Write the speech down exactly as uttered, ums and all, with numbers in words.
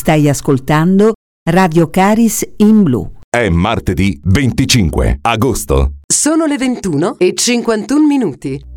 Stai ascoltando Radio Caris in Blu. È martedì venticinque agosto. Sono le ventuno e cinquantuno minuti.